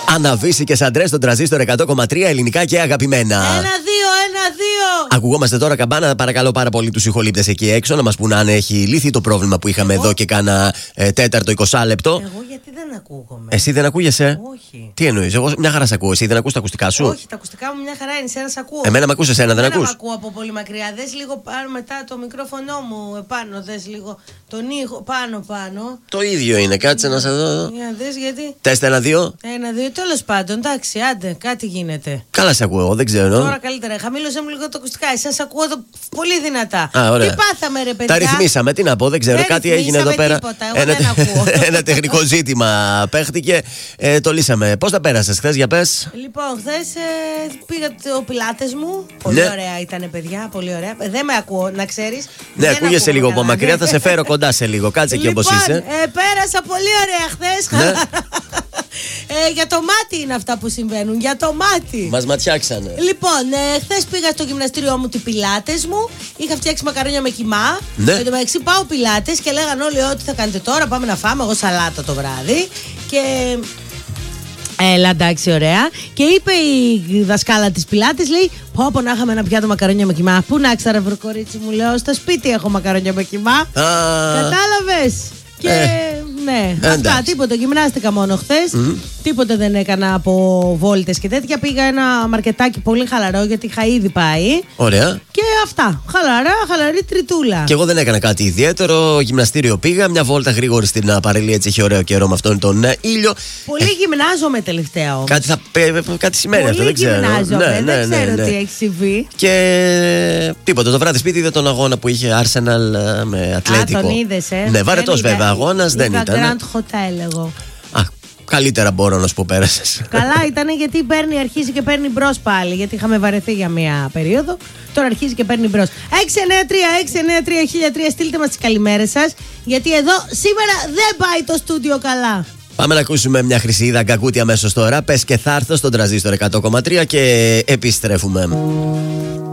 Αναβίση και Σαντρέ στον τραζίστορ 100,3 ελληνικά και αγαπημένα. 1-2. Ακουγόμαστε τώρα καμπάνα. Παρακαλώ πάρα πολύ τους ηχολήπτες εκεί έξω να μας πούν αν έχει λύθει το πρόβλημα που είχαμε εδώ και κάνα τέταρτο 20 λεπτό. Εγώ γιατί δεν ακούγομαι. Εσύ δεν ακούγεσαι? Όχι. Τι εννοείς? Εγώ μια χαρά σ' ακούω. Εσύ δεν ακούς τα ακουστικά σου? Όχι, τα ακουστικά μου μια χαρά είναι. Εσένα σ' ακούω. Εμένα με ακούς, εσένα δεν ακούς? Δεν ακούω από πολύ μακριά. Δες λίγο πάνω μετά το μικρόφωνο μου επάνω. Δες λίγο τον ήχο πάνω. Το ίδιο είναι. Κάτσε να σε δω. Δες γιατί. Τεστ 1-2. 1-2. Τέλος πάντων, εντάξει, άντε, κάτι γίνεται. Καλά σε ακούω, δεν ξέρω. Τώρα καλύτερα. Χαμήλωσε μου λίγο τα ακουστικά. Εσάς ακούω πολύ δυνατά. Ωραία. Τι πάθαμε, ρε παιδιά. Τα ρυθμίσαμε, τι να πω, δεν ξέρω. Δεν κάτι έγινε εδώ πέρα. Τίποτα, εγώ δεν ακούω. Ένα τεχνικό ζήτημα παίχτηκε. Το λύσαμε. Πώς τα πέρασες χθες, για πες? Λοιπόν, χθες πήγα το πιλάτες μου. Πολύ ωραία ήταν, παιδιά. Πολύ ωραία. Δεν με ακούω, να ξέρεις. Ναι, ακούγεσαι λίγο από μακριά. Θα σε φέρω κοντά σε λίγο. Κάτσε εκεί όπως είσαι. Πέρασα πολύ ωραία χθες. Ναι. Για το μάτι είναι αυτά που συμβαίνουν. Για το μάτι. Μας ματιάξανε. Λοιπόν, χθες πήγα στο γυμναστήριό μου τις πιλάτες μου. Είχα φτιάξει μακαρόνια με κιμά. Ναι. Εν τω μεταξύ πάω πιλάτες και λέγανε όλοι ό,τι θα κάνετε τώρα. Πάμε να φάμε. Εγώ σαλάτα το βράδυ. Και. Έλα, εντάξει, ωραία. Και είπε η δασκάλα της πιλάτης, λέει: Πω να είχαμε ένα πιάτο μακαρόνια με κιμά. Πού να ξέρω, βρε κορίτσι μου, λέω: Στο σπίτι έχω μακαρόνια με κιμά. Κατάλαβες. Και ναι, αυτά, τίποτα. Γυμνάστηκα μόνο χθες. Τίποτα δεν έκανα από βόλτες και τέτοια. Πήγα ένα μαρκετάκι πολύ χαλαρό γιατί είχα ήδη πάει. Ωραία. Και αυτά. Χαλαρή τριτούλα. Και εγώ δεν έκανα κάτι ιδιαίτερο. Γυμναστήριο πήγα. Μια βόλτα γρήγορη στην παραλία. Έτσι έχει ωραίο καιρό με αυτόν τον ήλιο. Πολύ γυμνάζομαι τελευταία όμως. Κάτι σημαίνει πολύ αυτό, δεν ξέρω. Γυμνάζομαι, δεν ξέρω τι έχει συμβεί. Και τίποτα. Το βράδυ σπίτι είδε τον αγώνα που είχε Arsenal με Ατλέτικο. Τον είδες, Ναι, βαρετός βέβαια αγώνας, δεν ήταν. Grand Hotel εγώ. Καλύτερα μπορώ να σου πω, πέρασες. Καλά ήταν γιατί αρχίζει και παίρνει μπρος πάλι. Γιατί είχαμε βαρεθεί για μία περίοδο. Τώρα αρχίζει και παίρνει μπρος. 693-693-1003. Στείλτε μας τις καλημέρες σας. Γιατί εδώ σήμερα δεν πάει το στούντιο καλά. Πάμε να ακούσουμε μια Χρυσίδα Γκακούτη αμέσως τώρα. Πες και θα έρθω στον τραζίστορ 100,3 και επιστρέφουμε.